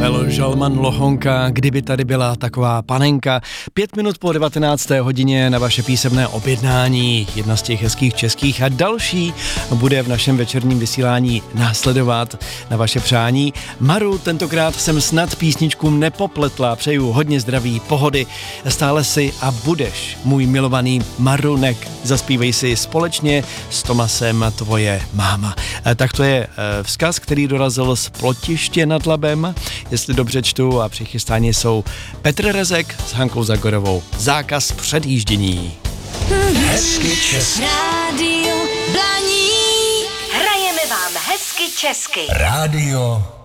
Pavel Žalman Lohonka, kdyby tady byla taková panenka. 5 minut po 19. hodině na vaše písemné objednání, jedna z těch hezkých českých a další bude v našem večerním vysílání následovat na vaše přání. Maru, tentokrát jsem snad písničku nepopletla, přeju hodně zdraví, pohody, stále si a budeš můj milovaný Marunek. Zaspívej si společně s Tomasem tvoje máma. Tak to je vzkaz, který dorazil z Plotiště nad Labem, jestli dobře čtu, a při chystání jsou Petr Rezek s Hankou Zagorovou. Zákaz předjíždění. Hezky česky. Rádio Blaník. Hrajeme vám hezky česky. Rádio